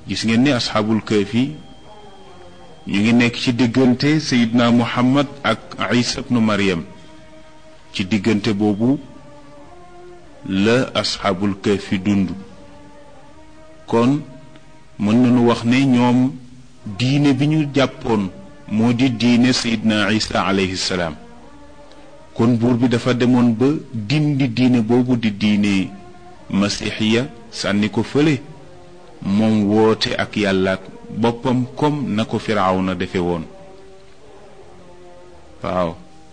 gis ngeen ni asxaabul kahfi ñu ngi nekk ci diggante Seydina Muhammad ak Isa ibnu Maryam ci diggante boobu la asxaabul kahfi dund kon mën nañu wax ne ñoom diine bi ñu jàppoon moo di diine Seydina Isa alayhi salaam kon buur bi dafa demoon ba dindi diine boobu di diine masixiya sànni ko fële moom woote ak yàlla ak boppam comme na ko Firawna defe woon waaw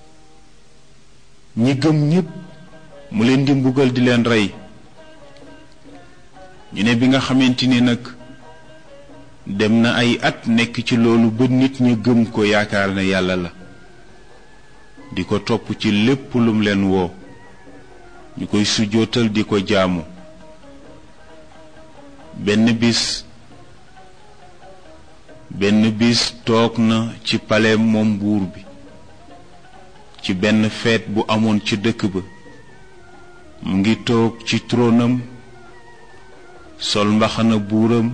ñi gëm ñépp mu leen di mbugal di leen rey ñu ne bi nga xamante ni nag dem na ay at nekk ci loolu ba nit ñi gëm ko yaakaar ne yàlla la di ko topp ci lépp lum leen woo ñu koy sujjootal di ko jaamu benn bis toog na ci paleem moom buur bi ci benn feet bu amoon ci dëkk ba mu ngi toog ci tronam sol mbaxana buuram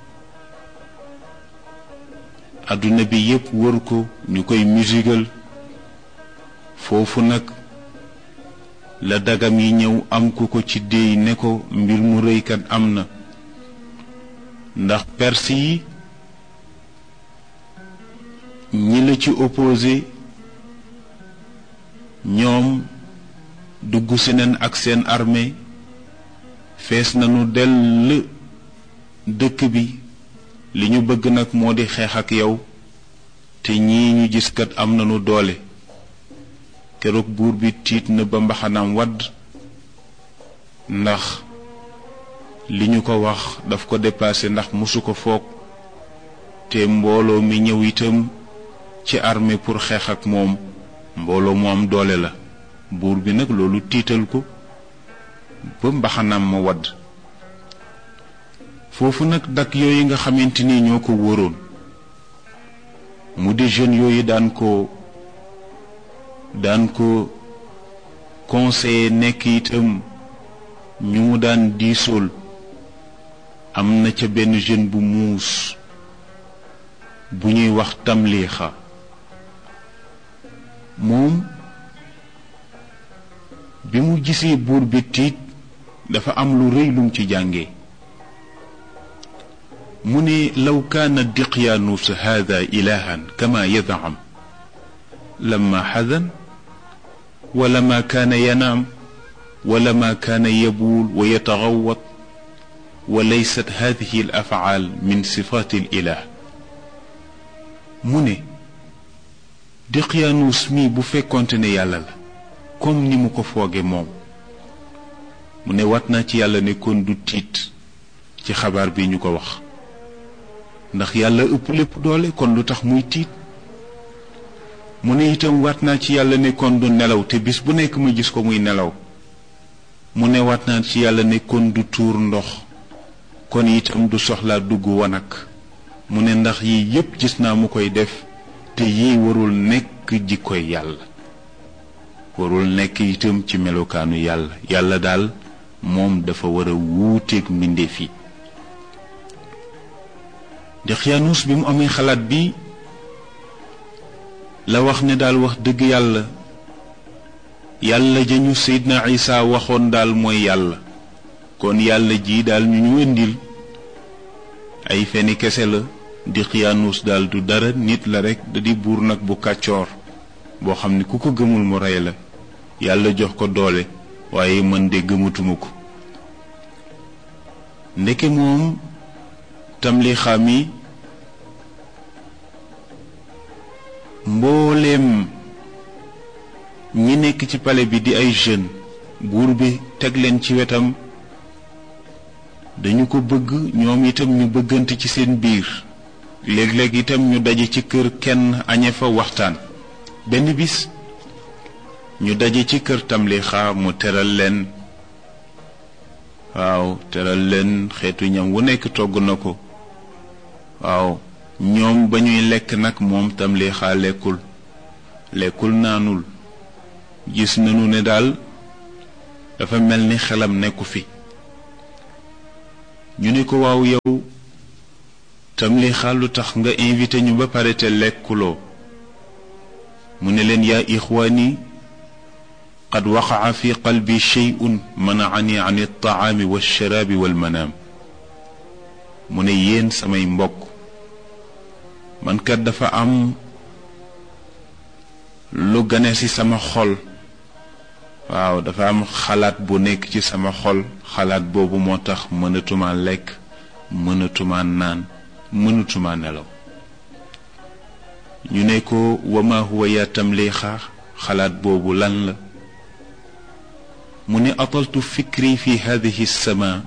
adduna bi yépp wër ko ñu koy musigal foofu nag la dagam yi ñëw am ku ko ci déey ne ko mbir mu rëykat am na ndax perse yi ñi la ci opposé ñoom dugg si nen ak seen armée fees nañu dell dëkk bi li ñu bëgg nag moo di xeex ak yow te ñii ñu gis kat am nañu doole keroog buur bi tiit na ba mbaxanaam wadd ndax li ñu ko wax daf ko dépassé ndax musu ko foog te mbooloo mi ñëw itam ci armée pour xeex ak moom mbooloo mu am doole la buur bi nag loolu tiital ko ba mbaxanaam ma wadd foofu nag dak yooyu nga xamante ni ñoo ko wóoroon mu di jeunes yooyu daan ko conseiller nekk itam ñu mu daan diisool am na ca benn jeune bu muus bu ñuy wax Tamlixa moom bi mu gisee buur bi tiit dafa am lu rëy lum ci jànge mu ne law kaana Diqyaanus haada ilahan kama yad'am lama xadan wala ma kaana yanaam wala ma kaana yabuul wa yataxawat wa laysat hadihi al afcaal min sifaati al ilah mu ne Diqyaanus mi bu fekkonte ne yàlla la comme ni mu ko fooge moom mu ne wat naa ci yàlla ne kon du tiit ci xabaar bi ñu ko wax ndax yàlla ëpp lépp doole kon lu tax muy tiit mu ne itam wat naa ci yàlla ne kon du nelaw te bis bu nekk ma gis ko muy nelaw mu ne wat naa ci yàlla ne kon du tuur ndox kon itam du soxlaa dugg wanag mu ne ndax yii yépp gis naa mu koy def te yii warul nekk jikkoy yàlla warul nekk itam ci melokaanu yàlla yàlla daal moom dafa war a wuuteeg mbindeef yi Diqyaanus bi mu amee xalaat bi la wax ne daal wax dëgg yàlla jañu Seydina Isa waxoon daal mooy yàlla kon yàlla ji daal ñu indil ay feni kese la Diqyaanus daal du dara nit la rekk da di buur nag bu kàccoor boo xam ne ku ko gëmul mu rey la yàlla jox ko doole waaye man de gëmatuma ko ndeke moom Tamlixa mi mbooleem ñi nekk ci palais bi di ay jeunes buur bi teg leen ci wetam dañu ko bëgg ñoom itam ñu bëggante ci seen biir léeg-léeg itam ñu daje ci kër kenn añe fa waxtaan benn bis ñu daje ci kër Tamlixa mu teral leen waaw teral leen xeetu ñam wu nekk togg na ko waaw ñoom ba ñuy lekk nag moom Tamlixa lekkul naanul gis nañu ne daal dafa mel ni xelam nekku fi ñu ne ko waaw yow Tamlixa lu tax nga invité ñu ba pare te lekkuloo mu ne leen yaa ixwaani qad waqaca fi qalbi shay'un manacani an altacaami walsharaabi walmanaam mu ne yéen samay mbokk man kat dafa am lu gane ci sama xol waaw dafa am xalaat bu nekk ci sama xol xalaat boobu moo tax mënatuma lekk mënatuma naan mënatuma nelaw ñu ne ko wama huwa ya Tamlixa xalaat boobu lan la mu ne ataltu fikri fi hadihi alsama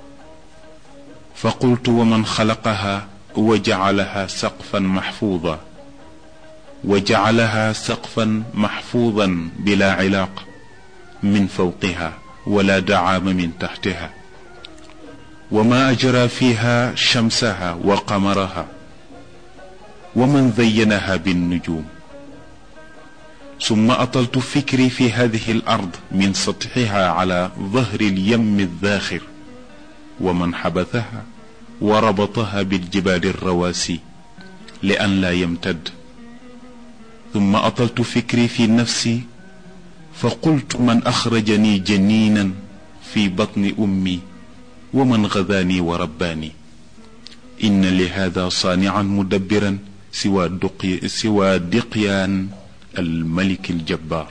fa qultu wa man xalaqaha wa jacalaha saqfan maxfuuda wa jacalaha saqfan maxfuudan bila cilaaq min fawqiha wala dacaama min taxtiha wa ma ajra fiha shamsaha wa qamaraha wa man zayyanaha binnujum ثم أطلت فكري في هذه الأرض من سطحها على ظهر اليم الذاخر ومن حبثها وربطها بالجبال الرواسي لأن لا يمتد ثم أطلت فكري في نفسي فقلت من أخرجني جنينا في بطن أمي ومن غذاني ورباني إن لهذا صانعا مدبرا سوى دقيان الملك الجبار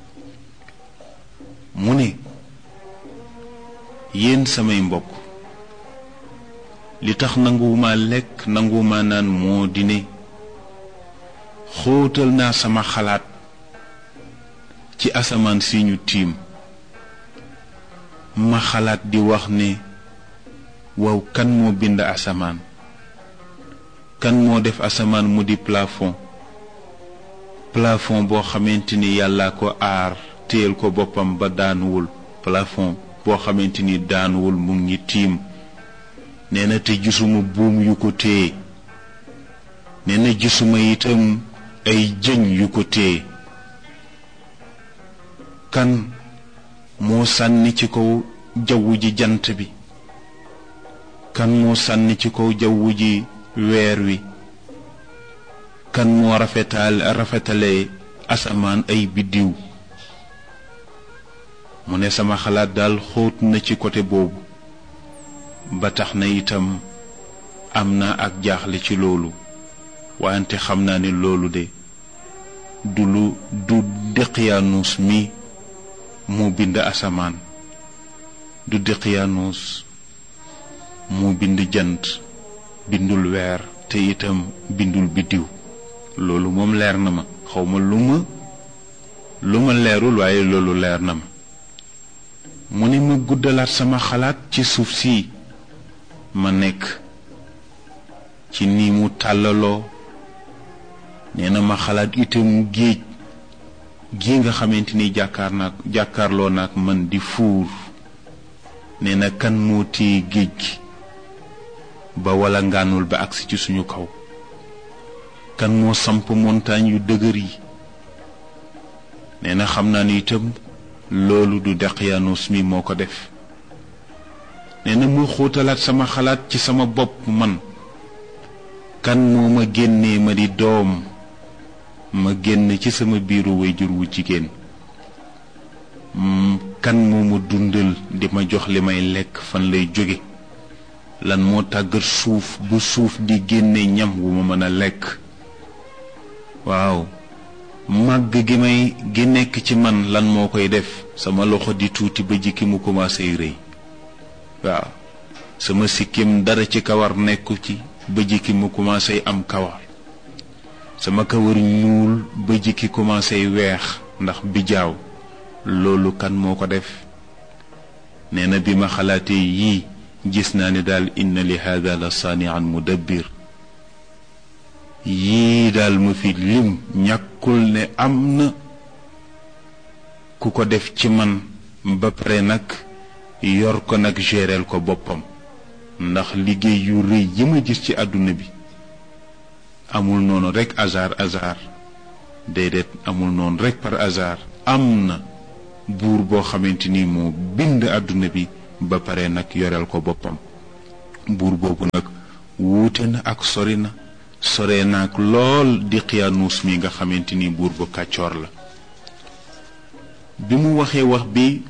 mu ne yéen samay mbokk li tax nanguwuma lekk nanguwuma naan moo di ne xóotal naa sama xalaat ci asamaan si ñu tiim ma xalaat di wax ne waaw kan moo bind asamaan kan moo def asamaan mu di plafond boo xamante ni yàlla ko aar téyel ko boppam ba daanuwul plafond boo xamante ni daanuwul mu ngi tiim nee na te gisuma buum yu ko téye nee na gisuma itam ay jëñ yu ko téye kan moo sànni ci kaw jawwu ji jant bi kan moo sànni ci kaw jawwu ji weer wi kan moo rafetale asamaan ay biddiw mu ne sama xalaat daal xóot na ci côté boobu ba tax na itam am na ak jaaxle ci loolu wante xam naa ne loolu de du Daqyaanus mi moo bind asamaan du Daqyaanus moo bind jant bindul weer te itam bindul biddiw loolu moom leer na ma xawma lu ma leerul waaye loolu leer na ma mu ne ma guddalaat sama xalaat ci suuf si ma nekk ci ni mu tàllaloo nee na ma xalaat itam géej gi nga xamante ni jàkkaarloo naak man di fuur nee na kan moo téye géej gi ba wala ngaanul ba agsi ci suñu kaw kan moo samp montagne yu dëgër yi nee na xam naa ni itam loolu du Daqyaanus mi moo ko def nee na mu xóotalaat sama xalaat ci sama bopp man kan moo ma génnee ma di doom ma génn ci sama biiru wayjur wu jigéen kan moo ma dundal di ma jox li may lekk fan lay jóge lan moo tàggat suuf bu suuf di génne ñam wu ma mën a lekk waaw màgg gi nekk ci man lan moo koy def sama loxo di tuuti ba jikki mu commencé rëy waaw sama sikkim dara ci kawar nekku ci ba jikki mu commencé am kawar sama kawar ñuul ba jikki commencé weex ndax bijaaw loolu kan moo ko def nee na bi ma xalaatee yii gis naa ne daal inna li hada la saani'an mudabbir yii daal ma fi lim ñàkkul ne am na ku ko def ci man ba pare nag yor ko nag géreel ko boppam ndax liggéey yu rëy yi ma gis ci àdduna bi amul noonu rekk hasard déedéet amul noonu rekk par hasard am na buur boo xamante ni moo bind àdduna bi ba pare nag yoreel ko boppam buur boobu nag wuute na ak sori na sore naak lool Daqyaanus mi nga xamante ni buur bu kàccoor la. bi mu waxee wax bi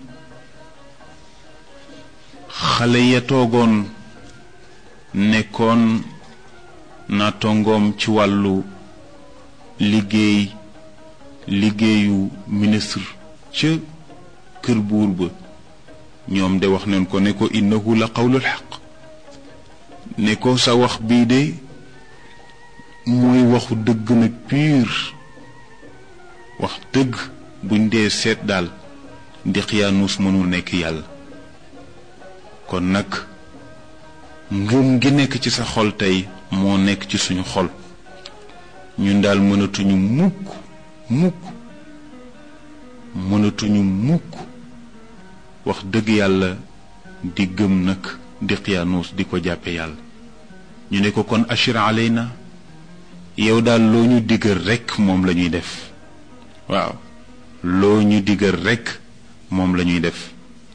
xale ya toogoon nekkoon naatongoom ci wàllu liggéeyu ministre ca kër buur ba ñoom de wax nañ ko ne ko innahu la qawlul xaq ne ko sa wax bii de mooy waxu dëgg nag pur wax dëgg buñ dee seet daal Daqyaanus mënul nekk yàlla. kon nag ngëm gi nekk ci sa xol tey moo nekk ci suñu xol ñun daal mënatuñu mukk wax dëgg yàlla di gëm nag Daqyaanus di ko jàppe yàlla. ñu ne ko kon ashir alayna yow daal loo ñu digal rekk moom la ñuy def. waaw loo ñu digal rekk moom la ñuy def.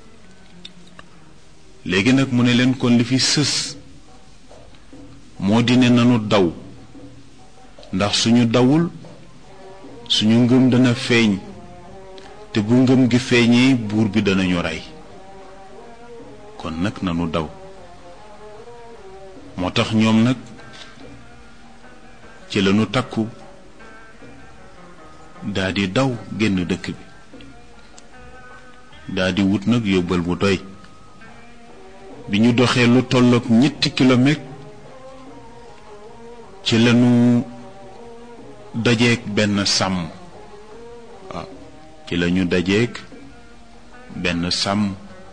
léegi nag mu ne leen kon li fi sës moo di ne nanu daw ndax suñu dawul suñu ngëm dana feeñ te bu ngëm gi feeñee buur bi danañu rey. kon nag nanu daw. moo tax ñoom nag ci lañu takku daldi daw génn dëkk bi daldi wut nag yóbbal bu doy. bi ñu doxee lu tollook 7 kilomètres ci lañu dajeek benn sàmm. waaw ci lañu dajeek benn sàmm.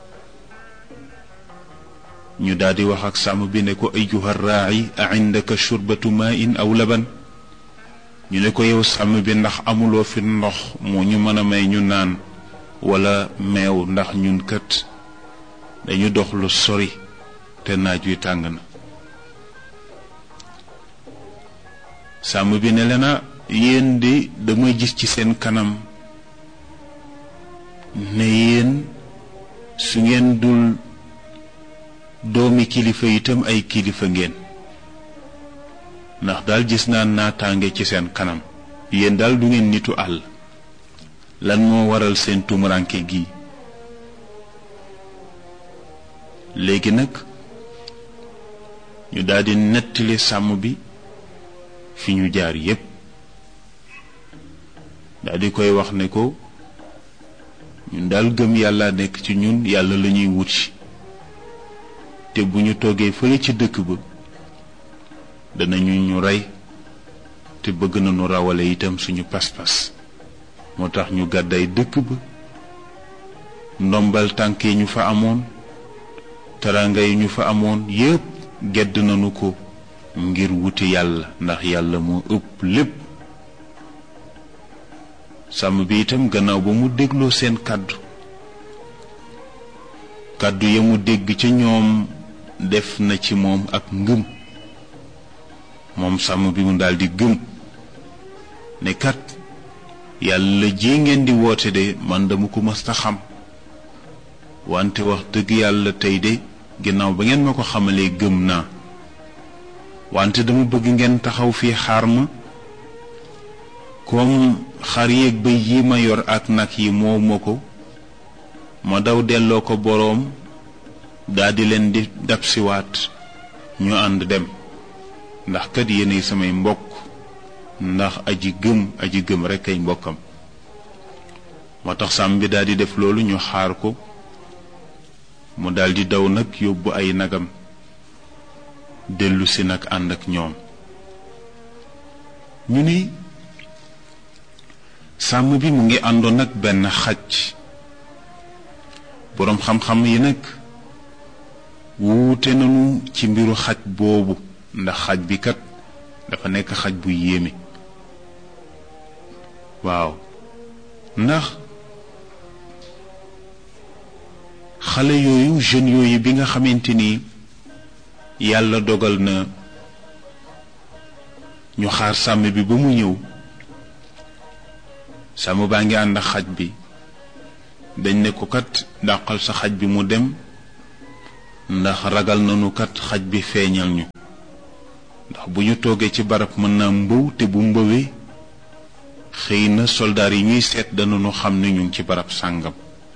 ñu daldi wax ak sàmm bi ne ko ayyuha raa'i a indaka shurbatu maa'in aw laban. ñu ne ko yow sàmm bi ndax amuloo fi ndox moo ñu mën a may ñu naan walla meew ndax ñun kat dañu dox lu sori te naaj wi tàng na. sàmm bi ne leen yéen de damay gis ci seen kanam ne yéen su ngeen dul doomi kilifa itam ay kilifa ngeen ndax daal gis naa naataange ci seen kanam. yéen daal du ngeen nitu àll. lan moo waral seen tumuranke gi. léegi nag ñu daldi nettali sàmm bi fi ñu jaar yépp daldi koy wax ne ko ñun daal gëm yàlla nekk ci ñun yàlla lañuy wuti te bu ñu toogee fële ci dëkk ba danañu ñu rey te bëgg nañu rawale itam suñu pas-pas moo tax ñu gàdday dëkk ba ndombal tànk yi ñu fa amoon taranga yi ñu fa amoon yépp gedd nañu ko ngir wuti yàlla ndax yàlla moo ëpp lépp. sàmm bi itam gannaaw ba mu dégloo seen kàddu ya mu dégg ca ñoom def na ci moom ak ngëm. moom sàmm bi mu daldi gëm ne kat yàlla ji ngeen di woote de man dama ko mësta xam wante wax dëgg yàlla tey de ginnaaw ba ngeen ma ko xamalee gëm naa wante dama bëgg ngeen taxaw fii xaar ma comme xar yeeg bëy yi ma yor ak nag yi moo ma ko ma daw delloo ko boroom daldi leen di dab siwaat ñu ànd dem ndax kat yéenay samay mbokk ndax aji gëm rekk ay mbokkam. moo tax sàmm bi daldi def loolu ñu xaar ko mu daldi daw nag yóbbu ay nagam dellusi nag ànd ak ñoom. ñu ni sàmm bi mu ngi àndoon nag benn xaj. boroom xam-xam yi nag wuute nañu ci mbiru xaj boobu ndax xaj bi kat dafa nekk xaj bu yéeme. waaw ndax xale yooyu jeunes yooyu bi nga xamante ni yàlla dogal na ñu xaar sàmm bi ba mu ñëw sàmm baa ngi ànd ak xaj bi dañ ne ko kat dàqal sa xaj bi mu dem ndax ragal nañu kat xaj bi feeñal ñu ndax bu ñu toogee ci barab mën naa mbëw te bu mbëwee xëy na soldaar yi ñuy seet danañu xam ne ñu ngi ci barab sàngam.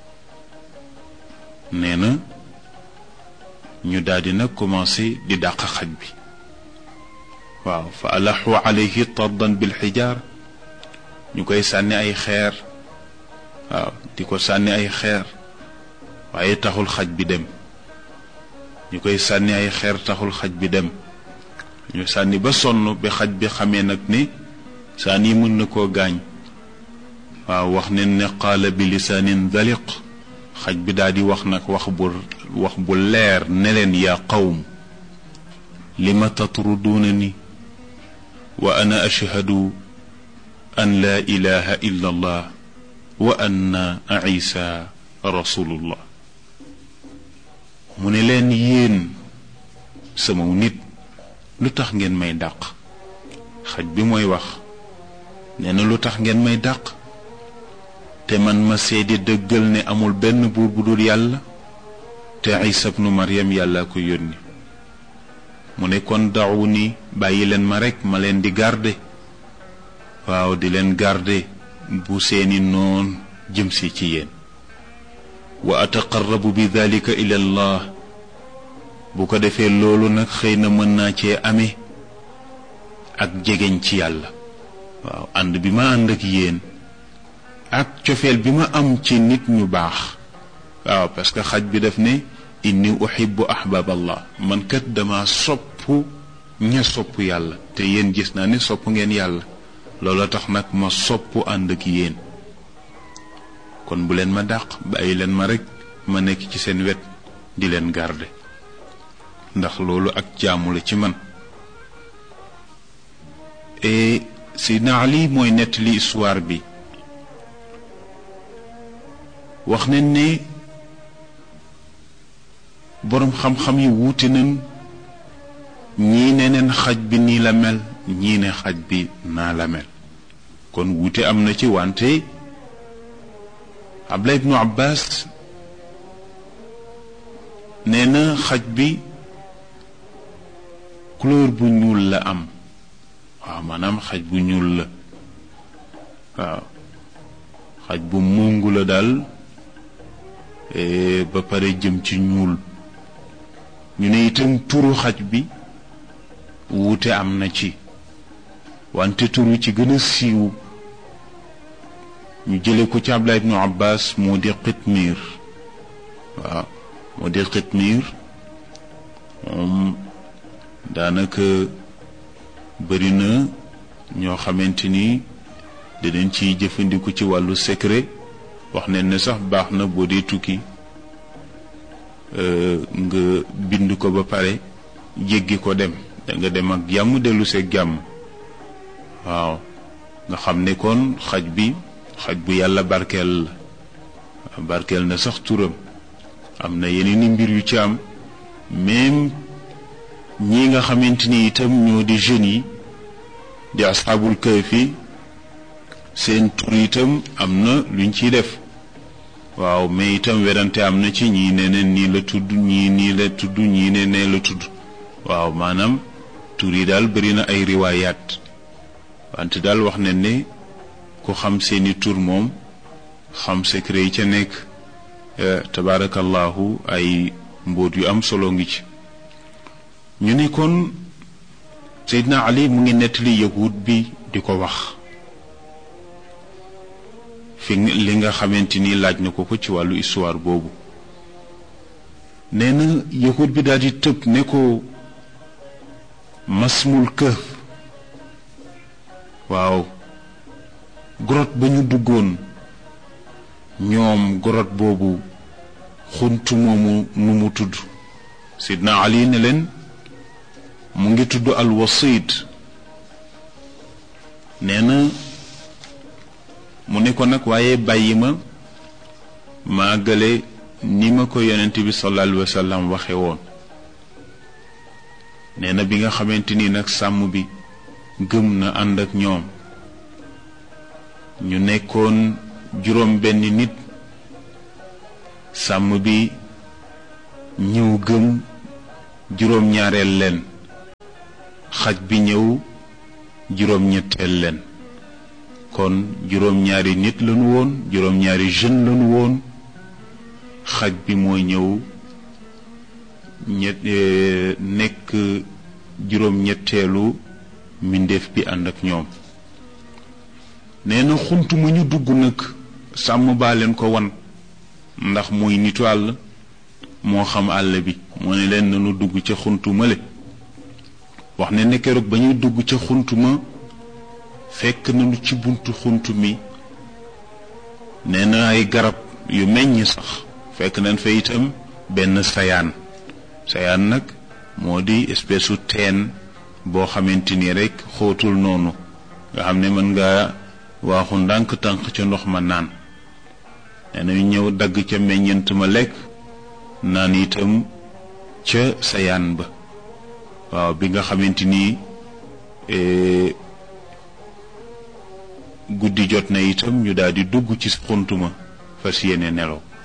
nee na ñu daldi nag commencé di dàq xaj bi. waaw fa alaxu alayhi tardan bil xijaar, ñu koy sànni ay xeer. waaw di ko sànni ay xeer waaye taxul xaj bi dem. ñu koy sànni ay xeer taxul xaj bi dem. ñu sànni ba sonn bi xaj bi xamee nag ni sànni mën na koo gaañ. waaw wax ne qaala bi lisaanin daliq, xaj bi daal di wax nag wax bu leer ne leen yaa qawm lima tatrudunani wa ana ashhadu an la ilaha illa allah wa anna isa rasulullah. mu ne leen yéen sama nit lu tax ngeen may dàq. xaj bi mooy wax nee na lu tax ngeen may dàq te man ma seede dëggal ne amul benn buur bu dul yàlla te isa ibnu maryam yàlla ko yónni. mu ne kon dawu ni bàyyi leen ma rekk ma leen di garde. waaw di leen garde bu seeni noon jëm si ci yéen. wa ataqarrabu bi dalika ila allah, bu ko defee loolu nag xëy na mën naa cee amee ak jegeñ ci yàlla. waaw ànd bi ma ànd ak yéen ak cofeel bi ma am ci nit ñu baax. waaw parce que xaj bi daf ne inni uhibbu ahbab allah, man kat dama sopp ña sopp yàlla te yéen gis naa ne sopp ngeen yàlla, loolu tax nag ma sopp ànd ak yéen. kon bu leen ma dàq, bàyyi leen ma rekk ma nekk ci seen wet di leen garde, ndax loolu ak jaamu la ci man. et Seydina Ali mooy nettali histoire bi. wax nañ ne boroom xam-xam yi wuute nañ, ñii ne neen xaj bi nii la mel, ñii ne xaj bi naa la mel. kon wuute am na ci, wante Abdullah ibnu Abbas nee na xaj bi couleur bu ñuul la am. waaw maanaam xaj bu ñuul la. waaw xaj bu mungu la daal ba pare jëm ci ñuul. ñu ne itam turu xaj bi wuute am na ci, wante turu ci gën a siiw ñu jële ko ci Abdullah ibnu Abbas moo di Qitmir. waaw moo di Qitmir. moom daanaka bëri na ñoo xamante ni dinañ ciy jëfandiku ci wàllu secret. wax nañ ne sax baax na boo dee tukki nga bind ko ba pare jéggi ko dem, da nga dem ak jàmm dellu seeg jàmm. waaw nga xam ne kon xaj bi xaj bu yàlla barkeel la. barkeel na sax turam. am na yeneen i mbir yu ci am. même ñi nga xamante ni itam ñoo di jeunes yi di asxaabul kahfi, seen tur itam am na luñ ciy def. waaw mais itam werante am na ci, ñii ne neen nii la tudd, ñii nii la tudd, ñii ne nee la tudd. waaw maanaam tur yi daal bëri na ay riwaayaat, wante daal wax nañ ne ku xam seeni tur moom xam secret yi ca nekk. tabaarakallahu ay mbóot yu am solo ngi ci. ñu ne kon Seydina Ali mu ngi nettali yahud bi di ko wax fi li nga xamante ni laaj na ko ci wàllu histoire boobu. nee na yahud bi daal di tëb ne ko masmul kahf. waaw grotte ba ñu duggoon ñoom grotte boobu xunt moomu nu mu tudd. Sidna Ali ne leen mu ngi tudd al wasit. nee na mu ne ko nag waaye bàyyi ma àggale ni ma ko yonent bi sallallahu alayhi wa sallam waxe woon. nee na bi nga xamante ni nag sàmm bi gëm na ànd ak ñoom, ñu nekkoon juróom benn nit, sàmm bi ñëw gëm juróom ñaareel leen. xaj bi ñëw juróom-ñetteel leen kon juróom-ñaari nit lañu woon juróom-ñaari jeune lañu woon xaj bi moo ñëw nekk juróom-ñetteelu mbindeef bi ànd ak ñoom nee na xunt mu ñu dugg nag sàmm baa leen ko wan ndax muy nitu àll moo xam àll bi moo ne leen nanu dugg ca xuntu male wax ne ne keroog ba ñuy dugg ca xunt ma fekk nañu ci buntu xunt mi nee na ay garab yu meññ sax fekk nañ fa itam benn sayaan nag moo di espèce u teen boo xamante ni rek xóotul noonu nga xam ne mën nga waaxu ndànk tànk ca ndox ma naan nee na ñu ñëw dagg ca meññent ma lekk naan itam ca sayaan ba waaw bi nga xamante ni guddi jot na itam ñu daal di dugg ci xuntuma fas yéene nelaw